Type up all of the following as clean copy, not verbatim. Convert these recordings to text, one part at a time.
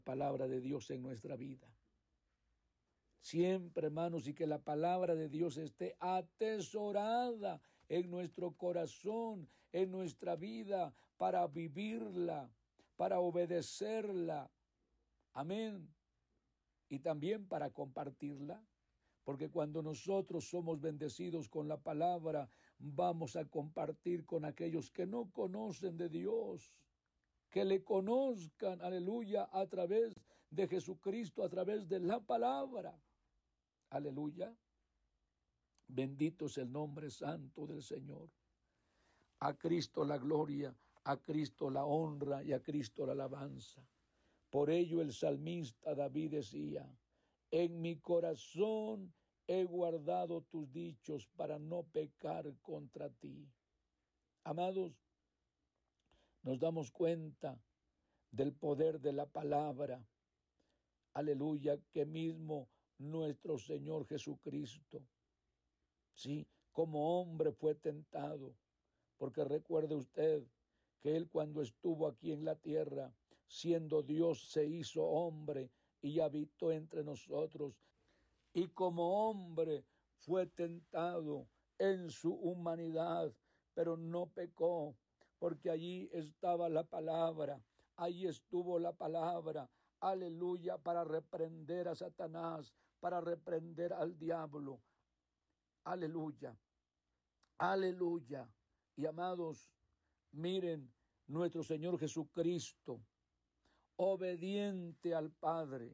palabra de Dios en nuestra vida. Siempre, hermanos, y que la palabra de Dios esté atesorada en nuestro corazón, en nuestra vida, para vivirla, para obedecerla. Amén. Y también para compartirla. Porque cuando nosotros somos bendecidos con la palabra, vamos a compartir con aquellos que no conocen de Dios. Que le conozcan, aleluya, a través de Jesucristo, a través de la palabra. Aleluya. Bendito es el nombre santo del Señor. A Cristo la gloria, a Cristo la honra y a Cristo la alabanza. Por ello el salmista David decía: en mi corazón he guardado tus dichos para no pecar contra ti. Amados, nos damos cuenta del poder de la palabra. Aleluya, que mismo nuestro Señor Jesucristo, sí, como hombre fue tentado, porque recuerde usted que Él cuando estuvo aquí en la tierra, siendo Dios, se hizo hombre y habitó entre nosotros, y como hombre fue tentado en su humanidad, pero no pecó, porque allí estaba la palabra, allí estuvo la palabra, aleluya, para reprender a Satanás, para reprender al diablo. Aleluya, aleluya. Y amados, miren, nuestro Señor Jesucristo, obediente al Padre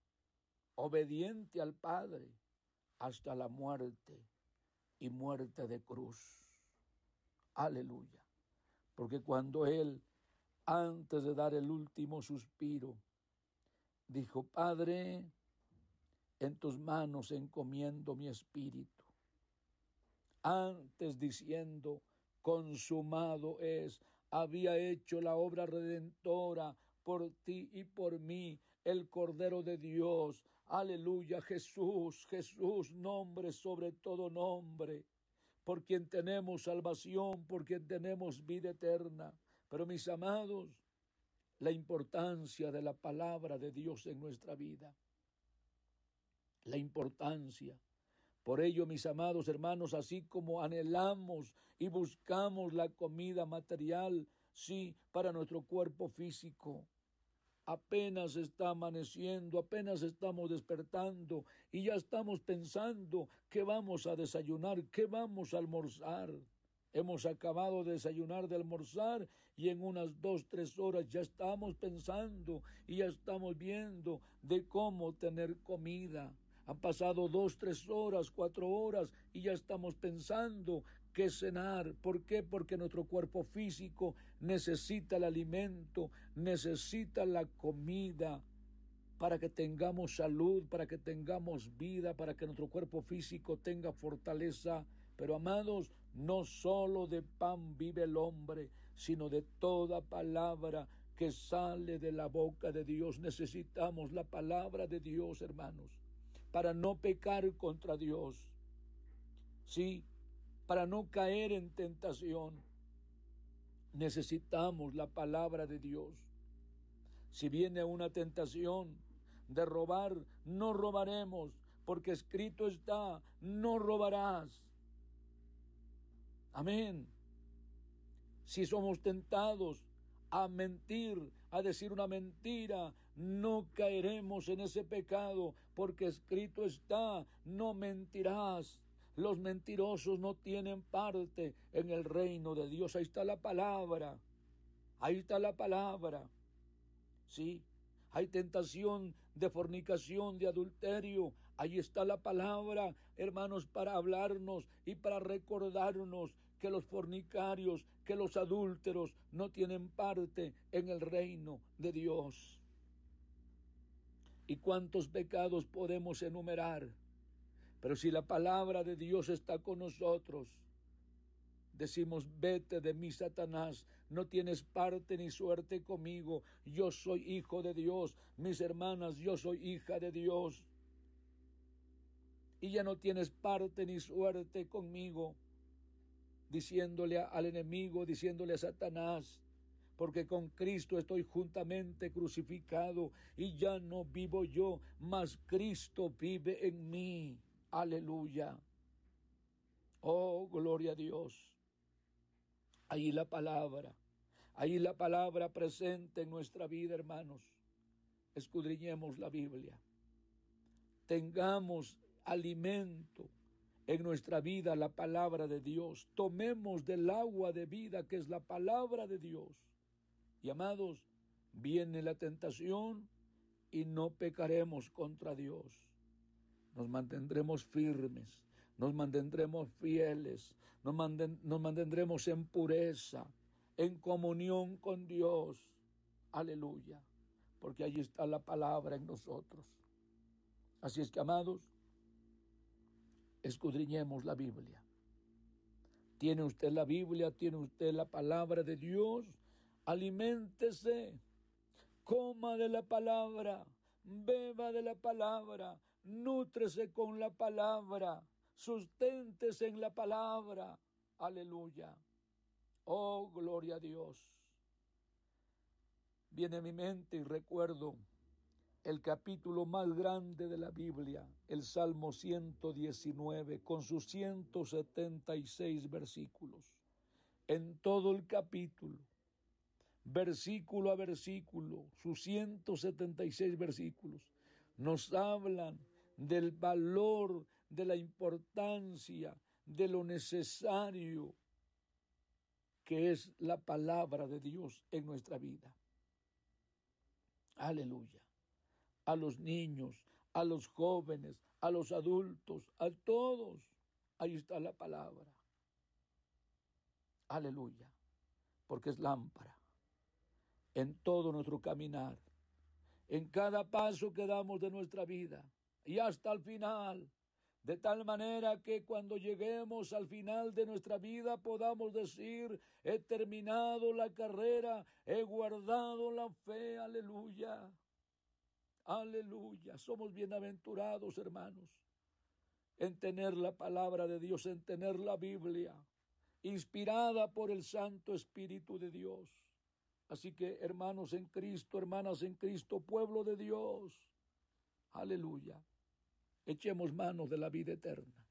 hasta la muerte y muerte de cruz. Aleluya. Porque cuando Él, antes de dar el último suspiro, dijo: Padre, en tus manos encomiendo mi espíritu. Antes diciendo: consumado es, había hecho la obra redentora por ti y por mí, el Cordero de Dios. Aleluya, Jesús, Jesús, nombre sobre todo nombre, por quien tenemos salvación, por quien tenemos vida eterna. Pero mis amados, la importancia de la palabra de Dios en nuestra vida. La importancia. Por ello, mis amados hermanos, así como anhelamos y buscamos la comida material, sí, para nuestro cuerpo físico, apenas está amaneciendo, apenas estamos despertando y ya estamos pensando qué vamos a desayunar, qué vamos a almorzar. Hemos acabado de desayunar, de almorzar, y en unas 2-3 horas ya estamos pensando y ya estamos viendo de cómo tener comida. Han pasado 2-3 horas, 4 horas y ya estamos pensando qué cenar. ¿Por qué? Porque nuestro cuerpo físico necesita el alimento, necesita la comida para que tengamos salud, para que tengamos vida, para que nuestro cuerpo físico tenga fortaleza. Pero amados, no solo de pan vive el hombre, sino de toda palabra que sale de la boca de Dios. Necesitamos la palabra de Dios, hermanos, para no pecar contra Dios. Sí, para no caer en tentación. Necesitamos la palabra de Dios. Si viene una tentación de robar, no robaremos, porque escrito está: no robarás. Amén. Si somos tentados a mentir, a decir una mentira, no caeremos en ese pecado, porque escrito está: no mentirás. Los mentirosos no tienen parte en el reino de Dios. Ahí está la palabra. Ahí está la palabra. Sí. Hay tentación de fornicación, de adulterio. Ahí está la palabra, hermanos, para hablarnos y para recordarnos que los fornicarios, que los adúlteros no tienen parte en el reino de Dios. ¿Y cuántos pecados podemos enumerar? Pero si la palabra de Dios está con nosotros, decimos: vete de mí, Satanás, no tienes parte ni suerte conmigo. Yo soy hijo de Dios, mis hermanas, yo soy hija de Dios. Y ya no tienes parte ni suerte conmigo, diciéndole al enemigo, diciéndole a Satanás, porque con Cristo estoy juntamente crucificado y ya no vivo yo, mas Cristo vive en mí. Aleluya. Oh, gloria a Dios. Ahí la palabra presente en nuestra vida, hermanos. Escudriñemos la Biblia. Tengamos alimento en nuestra vida, la palabra de Dios. Tomemos del agua de vida que es la palabra de Dios. Y amados, viene la tentación y no pecaremos contra Dios. Nos mantendremos firmes, nos mantendremos fieles, nos mantendremos en pureza, en comunión con Dios. Aleluya, porque allí está la palabra en nosotros. Así es que, amados, escudriñemos la Biblia. ¿Tiene usted la Biblia? ¿Tiene usted la palabra de Dios? Aliméntese, coma de la palabra, beba de la palabra, nútrese con la palabra, susténtese en la palabra. Aleluya. Oh, gloria a Dios. Viene a mi mente y recuerdo el capítulo más grande de la Biblia, el Salmo 119, con sus 176 versículos. En todo el capítulo, versículo a versículo, sus 176 versículos, nos hablan del valor, de la importancia, de lo necesario que es la palabra de Dios en nuestra vida. Aleluya. A los niños, a los jóvenes, a los adultos, a todos, ahí está la palabra. Aleluya. Porque es lámpara en todo nuestro caminar, en cada paso que damos de nuestra vida y hasta el final, de tal manera que cuando lleguemos al final de nuestra vida podamos decir: he terminado la carrera, he guardado la fe. Aleluya, aleluya. Somos bienaventurados, hermanos, en tener la palabra de Dios, en tener la Biblia, inspirada por el Santo Espíritu de Dios. Así que, hermanos en Cristo, hermanas en Cristo, pueblo de Dios, aleluya, echemos mano de la vida eterna.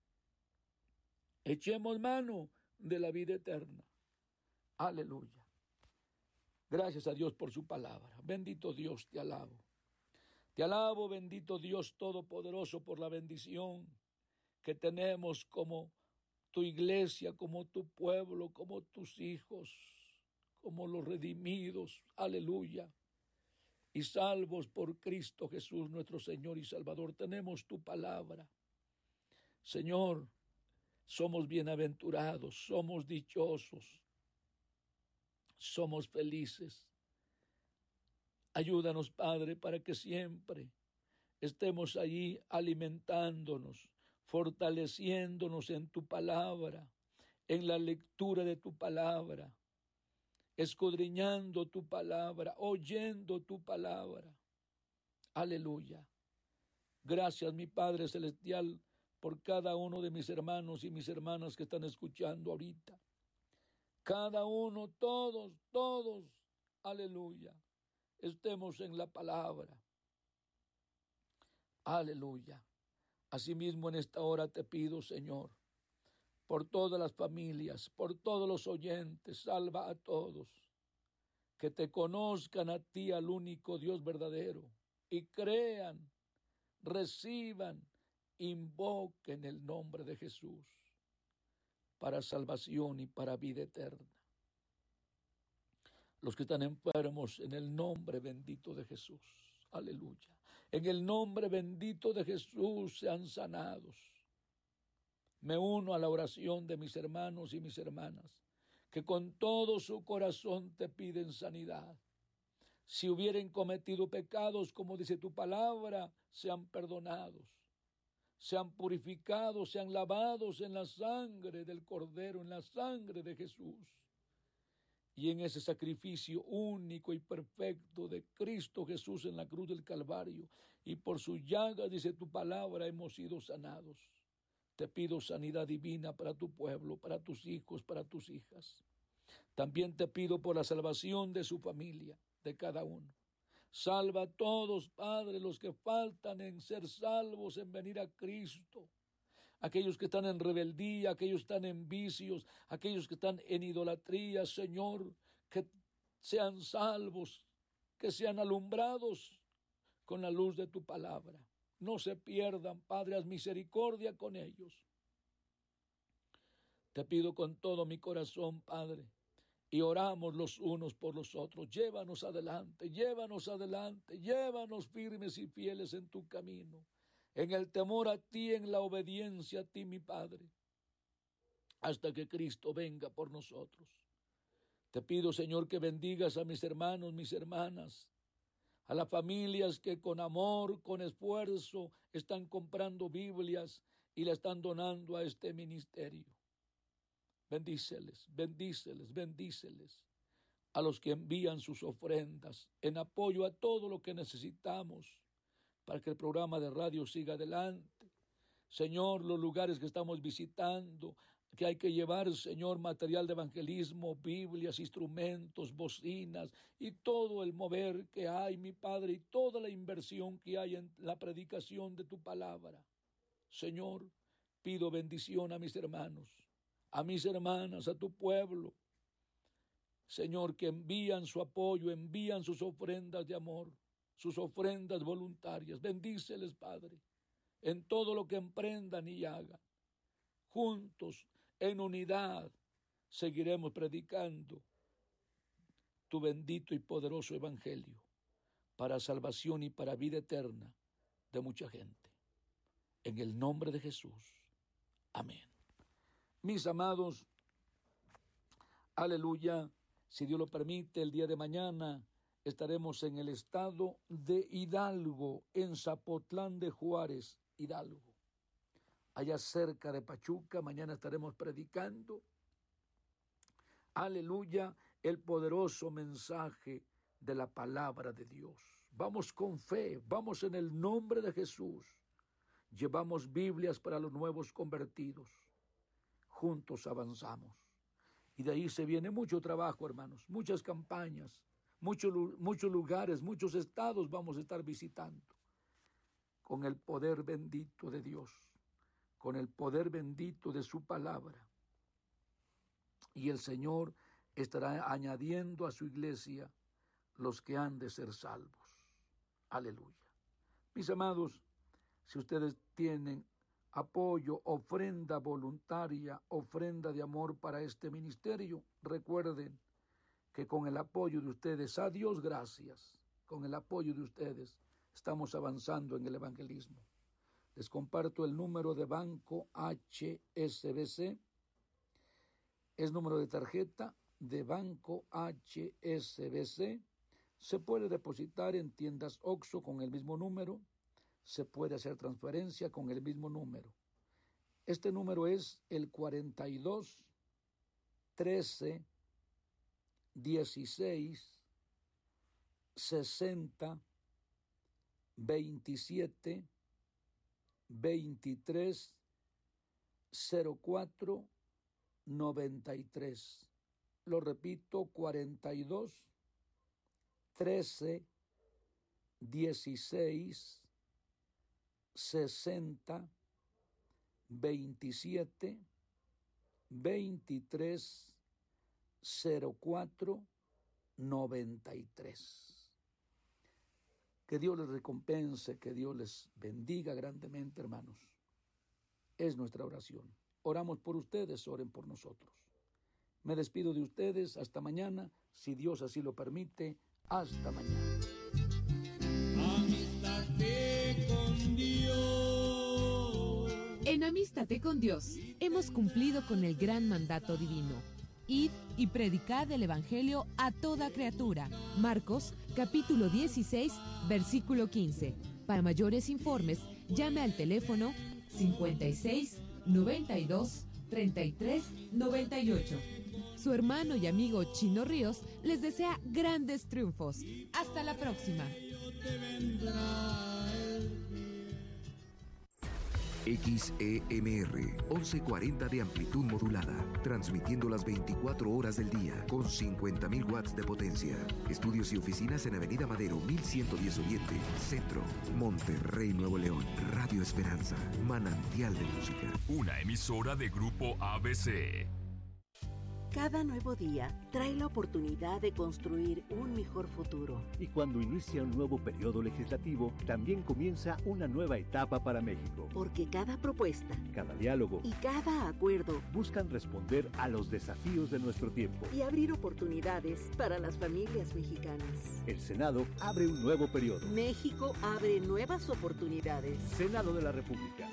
Echemos mano de la vida eterna. Aleluya. Gracias a Dios por su palabra. Bendito Dios, te alabo. Te alabo, bendito Dios Todopoderoso, por la bendición que tenemos como tu iglesia, como tu pueblo, como tus hijos, como los redimidos, aleluya, y salvos por Cristo Jesús, nuestro Señor y Salvador. Tenemos tu palabra. Señor, somos bienaventurados, somos dichosos, somos felices. Ayúdanos, Padre, para que siempre estemos allí alimentándonos, fortaleciéndonos en tu palabra, en la lectura de tu palabra, escudriñando tu palabra, oyendo tu palabra. Aleluya. Gracias, mi Padre Celestial, por cada uno de mis hermanos y mis hermanas que están escuchando ahorita. Cada uno, todos, aleluya, estemos en la palabra. Aleluya. Asimismo, en esta hora te pido, Señor, por todas las familias, por todos los oyentes, salva a todos, que te conozcan a ti, al único Dios verdadero, y crean, reciban, invoquen el nombre de Jesús para salvación y para vida eterna. Los que están enfermos, en el nombre bendito de Jesús, aleluya, en el nombre bendito de Jesús sean sanados. Me uno a la oración de mis hermanos y mis hermanas, que con todo su corazón te piden sanidad. Si hubieren cometido pecados, como dice tu palabra, sean perdonados, sean purificados, sean lavados en la sangre del Cordero, en la sangre de Jesús. Y en ese sacrificio único y perfecto de Cristo Jesús en la cruz del Calvario, y por su llaga, dice tu palabra, hemos sido sanados. Te pido sanidad divina para tu pueblo, para tus hijos, para tus hijas. También te pido por la salvación de su familia, de cada uno. Salva a todos, Padre, los que faltan en ser salvos, en venir a Cristo. Aquellos que están en rebeldía, aquellos que están en vicios, aquellos que están en idolatría, Señor, que sean salvos, que sean alumbrados con la luz de tu palabra. No se pierdan, Padre, haz misericordia con ellos. Te pido con todo mi corazón, Padre, y oramos los unos por los otros. Llévanos adelante, llévanos adelante, llévanos firmes y fieles en tu camino, en el temor a ti, en la obediencia a ti, mi Padre, hasta que Cristo venga por nosotros. Te pido, Señor, que bendigas a mis hermanos, mis hermanas, a las familias que con amor, con esfuerzo, están comprando Biblias y la están donando a este ministerio. Bendíceles, bendíceles, bendíceles a los que envían sus ofrendas en apoyo a todo lo que necesitamos para que el programa de radio siga adelante. Señor, los lugares que estamos visitando, que hay que llevar, Señor, material de evangelismo, Biblias, instrumentos, bocinas y todo el mover que hay, mi Padre, y toda la inversión que hay en la predicación de tu palabra. Señor, pido bendición a mis hermanos, a mis hermanas, a tu pueblo, Señor, que envían su apoyo, envían sus ofrendas de amor, sus ofrendas voluntarias. Bendíceles, Padre, en todo lo que emprendan y hagan. Juntos, en unidad, seguiremos predicando tu bendito y poderoso evangelio para salvación y para vida eterna de mucha gente. En el nombre de Jesús. Amén. Mis amados, aleluya, si Dios lo permite, el día de mañana estaremos en el estado de Hidalgo, en Zapotlán de Juárez, Hidalgo. Allá cerca de Pachuca, mañana estaremos predicando, aleluya, el poderoso mensaje de la palabra de Dios. Vamos con fe, vamos en el nombre de Jesús. Llevamos Biblias para los nuevos convertidos. Juntos avanzamos. Y de ahí se viene mucho trabajo, hermanos, muchas campañas, muchos lugares, muchos estados vamos a estar visitando con el poder bendito de Dios, con el poder bendito de su palabra. Y el Señor estará añadiendo a su iglesia los que han de ser salvos. Aleluya. Mis amados, si ustedes tienen apoyo, ofrenda voluntaria, ofrenda de amor para este ministerio, recuerden que con el apoyo de ustedes, a Dios gracias, con el apoyo de ustedes estamos avanzando en el evangelismo. Les comparto el número de banco HSBC, es número de tarjeta de banco HSBC, se puede depositar en tiendas OXXO con el mismo número, se puede hacer transferencia con el mismo número. Este número es el 42 13 16 60 27 23 04 93. Lo repito, 42 13 16 60 27 23 04 93. Que Dios les recompense, que Dios les bendiga grandemente, hermanos. Es nuestra oración. Oramos por ustedes, oren por nosotros. Me despido de ustedes hasta mañana, si Dios así lo permite. Hasta mañana. Amístate con Dios. En Amístate con Dios hemos cumplido con el gran mandato divino. Id y predicad el evangelio a toda criatura. Marcos, capítulo 16, versículo 15. Para mayores informes, llame al teléfono 56 92 33 98. Su hermano y amigo Chino Ríos les desea grandes triunfos. Hasta la próxima. XEMR 1140 de amplitud modulada, transmitiendo las 24 horas del día con 50.000 watts de potencia. Estudios y oficinas en Avenida Madero 1110 Oriente, Centro, Monterrey, Nuevo León. Radio Esperanza, manantial de música. Una emisora de Grupo ABC. Cada nuevo día trae la oportunidad de construir un mejor futuro. Y cuando inicia un nuevo periodo legislativo, también comienza una nueva etapa para México. Porque cada propuesta, cada diálogo y cada acuerdo buscan responder a los desafíos de nuestro tiempo y abrir oportunidades para las familias mexicanas. El Senado abre un nuevo periodo. México abre nuevas oportunidades. Senado de la República.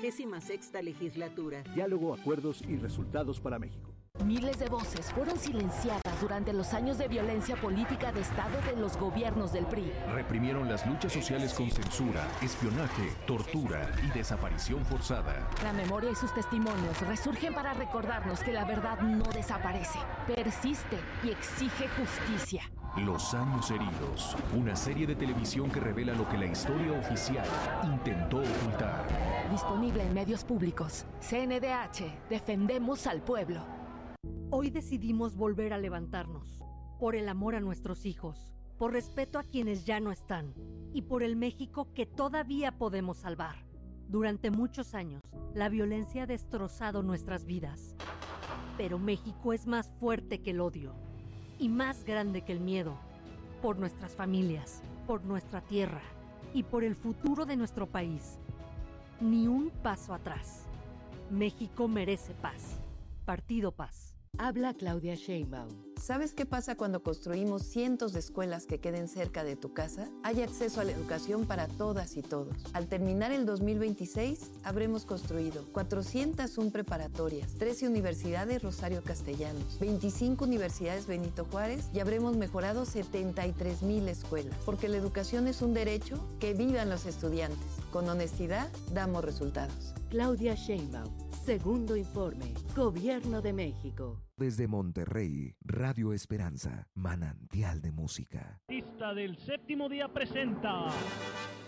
66ª legislatura. Diálogo, acuerdos y resultados para México. Miles de voces fueron silenciadas durante los años de violencia política de Estado de los gobiernos del PRI. Reprimieron las luchas sociales con censura, espionaje, tortura y desaparición forzada. La memoria y sus testimonios resurgen para recordarnos que la verdad no desaparece, persiste y exige justicia. Los años heridos, una serie de televisión que revela lo que la historia oficial intentó ocultar. Disponible en medios públicos. CNDH, defendemos al pueblo. Hoy decidimos volver a levantarnos, por el amor a nuestros hijos, por respeto a quienes ya no están y por el México que todavía podemos salvar. Durante muchos años, la violencia ha destrozado nuestras vidas, pero México es más fuerte que el odio y más grande que el miedo, por nuestras familias, por nuestra tierra y por el futuro de nuestro país. Ni un paso atrás. México merece paz. Partido Paz. Habla Claudia Sheinbaum. ¿Sabes qué pasa cuando construimos cientos de escuelas que queden cerca de tu casa? Hay acceso a la educación para todas y todos. Al terminar el 2026, habremos construido 401 preparatorias, 13 universidades Rosario Castellanos, 25 universidades Benito Juárez y habremos mejorado 73,000 escuelas. Porque la educación es un derecho, que vivan los estudiantes. Con honestidad, damos resultados. Claudia Sheinbaum. Segundo informe. Gobierno de México. Desde Monterrey, Radio Esperanza, manantial de música. Artista del séptimo día presenta